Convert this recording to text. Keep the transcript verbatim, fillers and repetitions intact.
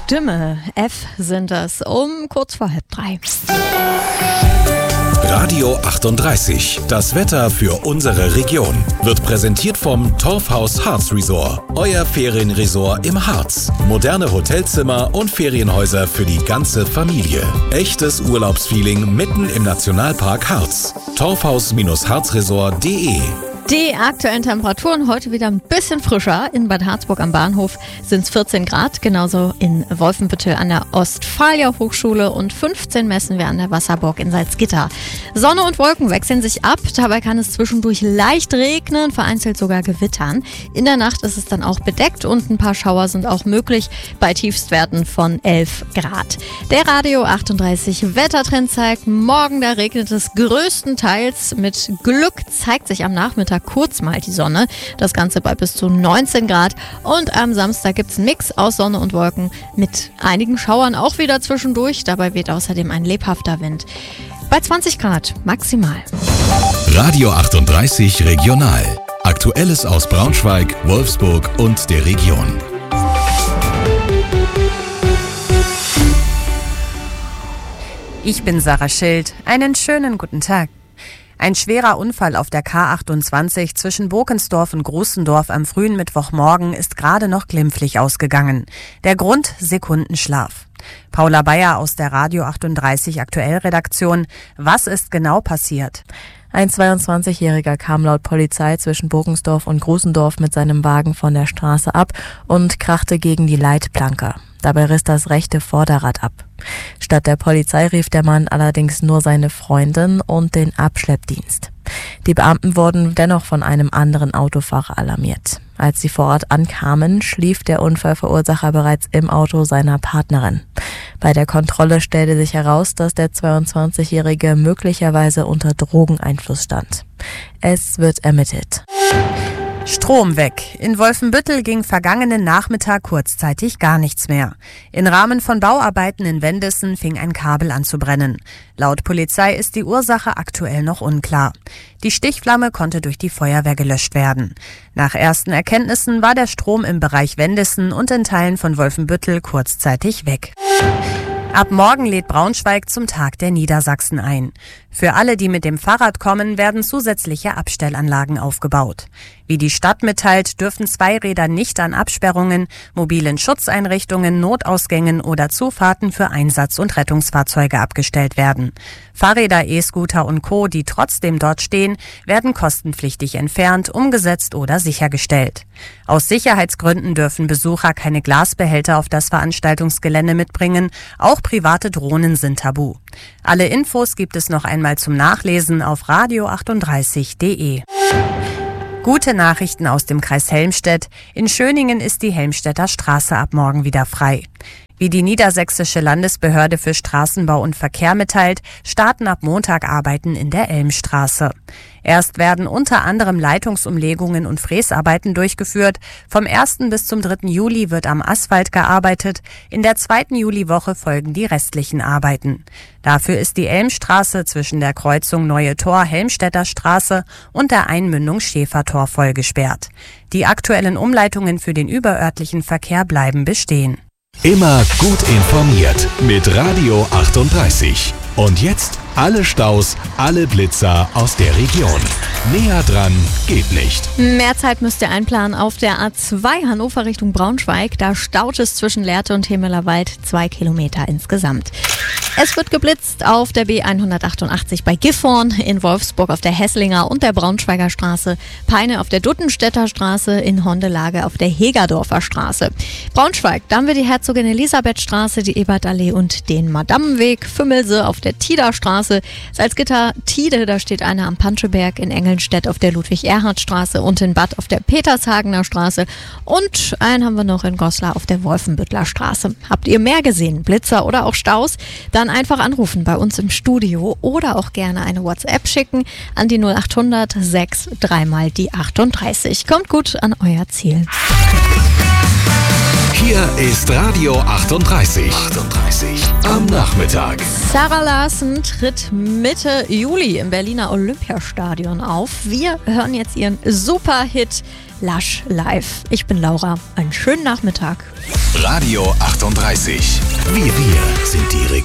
Stimme. F sind es um kurz vor halb drei. Radio achtunddreißig, das Wetter für unsere Region, wird präsentiert vom Torfhaus Harz Resort, euer Ferienresort im Harz. Moderne Hotelzimmer und Ferienhäuser für die ganze Familie. Echtes Urlaubsfeeling mitten im Nationalpark Harz. torfhaus Harzresort punkt de. Die aktuellen Temperaturen heute wieder ein bisschen frischer. In Bad Harzburg am Bahnhof sind es vierzehn Grad, genauso in Wolfenbüttel an der Ostfalia Hochschule und fünfzehn messen wir an der Wasserburg in Salzgitter. Sonne und Wolken wechseln sich ab, dabei kann es zwischendurch leicht regnen, vereinzelt sogar gewittern. In der Nacht ist es dann auch bedeckt und ein paar Schauer sind auch möglich bei Tiefstwerten von elf Grad. Der Radio achtunddreißig Wettertrend zeigt, morgen da regnet es größtenteils. Mit Glück zeigt sich am Nachmittag kurz mal die Sonne. Das Ganze bei bis zu neunzehn Grad. Und am Samstag gibt es einen Mix aus Sonne und Wolken mit einigen Schauern auch wieder zwischendurch. Dabei weht außerdem ein lebhafter Wind. Bei zwanzig Grad maximal. Radio achtunddreißig Regional. Aktuelles aus Braunschweig, Wolfsburg und der Region. Ich bin Sarah Schild. Einen schönen guten Tag. Ein schwerer Unfall auf der K achtundzwanzig zwischen Burkensdorf und Großendorf am frühen Mittwochmorgen ist gerade noch glimpflich ausgegangen. Der Grund: Sekundenschlaf. Paula Bayer aus der Radio achtunddreißig Aktuell-Redaktion. Was ist genau passiert? Ein zweiundzwanzigjähriger kam laut Polizei zwischen Burkensdorf und Großendorf mit seinem Wagen von der Straße ab und krachte gegen die Leitplanke. Dabei riss das rechte Vorderrad ab. Statt der Polizei rief der Mann allerdings nur seine Freundin und den Abschleppdienst. Die Beamten wurden dennoch von einem anderen Autofahrer alarmiert. Als sie vor Ort ankamen, schlief der Unfallverursacher bereits im Auto seiner Partnerin. Bei der Kontrolle stellte sich heraus, dass der zweiundzwanzigjährige möglicherweise unter Drogeneinfluss stand. Es wird ermittelt. Strom weg. In Wolfenbüttel ging vergangenen Nachmittag kurzzeitig gar nichts mehr. Im Rahmen von Bauarbeiten in Wendissen fing ein Kabel an zu brennen. Laut Polizei ist die Ursache aktuell noch unklar. Die Stichflamme konnte durch die Feuerwehr gelöscht werden. Nach ersten Erkenntnissen war der Strom im Bereich Wendissen und in Teilen von Wolfenbüttel kurzzeitig weg. Ab morgen lädt Braunschweig zum Tag der Niedersachsen ein. Für alle, die mit dem Fahrrad kommen, werden zusätzliche Abstellanlagen aufgebaut. Wie die Stadt mitteilt, dürfen Zweiräder nicht an Absperrungen, mobilen Schutzeinrichtungen, Notausgängen oder Zufahrten für Einsatz- und Rettungsfahrzeuge abgestellt werden. Fahrräder, E-Scooter und Co., die trotzdem dort stehen, werden kostenpflichtig entfernt, umgesetzt oder sichergestellt. Aus Sicherheitsgründen dürfen Besucher keine Glasbehälter auf das Veranstaltungsgelände mitbringen. Auch private Drohnen sind tabu. Alle Infos gibt es noch einmal zum Nachlesen auf radio achtunddreißig punkt de. Gute Nachrichten aus dem Kreis Helmstedt. In Schöningen ist die Helmstedter Straße ab morgen wieder frei. Wie die Niedersächsische Landesbehörde für Straßenbau und Verkehr mitteilt, starten ab Montag Arbeiten in der Elmstraße. Erst werden unter anderem Leitungsumlegungen und Fräsarbeiten durchgeführt. Vom ersten bis zum dritten Juli wird am Asphalt gearbeitet. In der zweiten Juliwoche folgen die restlichen Arbeiten. Dafür ist die Elmstraße zwischen der Kreuzung Neue Tor Helmstedter Straße und der Einmündung Schäfertor voll gesperrt. Die aktuellen Umleitungen für den überörtlichen Verkehr bleiben bestehen. Immer gut informiert mit Radio achtunddreißig. Und jetzt alle Staus, alle Blitzer aus der Region. Näher dran geht nicht. Mehr Zeit müsst ihr einplanen auf der A zwei Hannover Richtung Braunschweig. Da staut es zwischen Lehrte und Hemelerwald zwei Kilometer insgesamt. Es wird geblitzt auf der B hundertachtundachtzig bei Gifhorn, in Wolfsburg auf der Hesslinger und der Braunschweiger Straße, Peine auf der Duttenstädter Straße, in Hondelage auf der Hegerdorfer Straße. Braunschweig, da haben wir die Herzogin Elisabeth Straße, die Ebertallee und den Madammenweg, Fümmelse auf der Tieder Straße, Salzgitter, Tide, da steht einer am Panscheberg, in Engelnstedt auf der Ludwig-Erhard-Straße und in Bad auf der Petershagener Straße und einen haben wir noch in Goslar auf der Wolfenbüttler Straße. Habt ihr mehr gesehen, Blitzer oder auch Staus? Dann einfach anrufen bei uns im Studio oder auch gerne eine WhatsApp schicken an die null achthundert sechs dreimal die achtunddreißig. Kommt gut an euer Ziel. Hier ist Radio achtunddreißig. achtunddreißig am Nachmittag. Sarah Larsen tritt Mitte Juli im Berliner Olympiastadion auf. Wir hören jetzt ihren Superhit Lush live. Ich bin Laura. Einen schönen Nachmittag. Radio achtunddreißig. Wir, wir sind die Region.